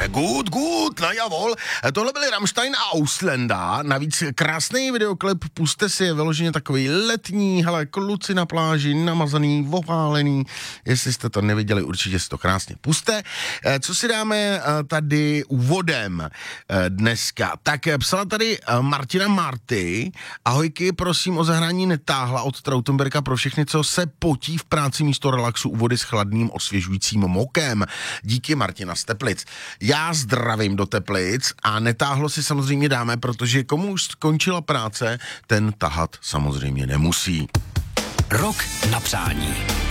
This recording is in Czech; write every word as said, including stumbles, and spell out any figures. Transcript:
Good, good, na javol. Tohle byli Rammstein a Auslanda. Navíc krásný videoklip, puste si, je vyloženě takový letní, hele, kluci na pláži, namazaný, opálený. Jestli jste to neviděli, určitě si to krásně puste. Co si dáme tady úvodem dneska? Tak psala tady Martina Marty. Ahojky, prosím o zahrání Netáhla od Trautenberga pro všechny, co se potí v práci místo relaxu u vody s chladným osvěžujícím mokem. Díky, Martina z Teplic. Já zdravím do Teplic a Netáhlo si samozřejmě dáme, protože komu už skončila práce, ten tahat samozřejmě nemusí. Rok na přání.